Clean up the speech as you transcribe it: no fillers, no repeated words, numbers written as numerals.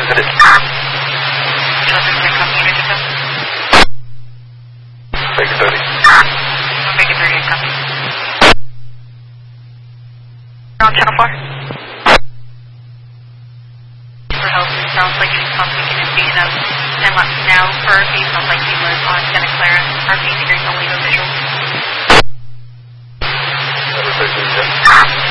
is it? Children's Red Company, Unit Japan. Baker 30. Baker 30, Red Company. On Channel 4. For help, it sounds like she's possibly in Vietnam. And now for RP, sounds like he was on Santa Clara. RP, hearing only no visual. Number 13,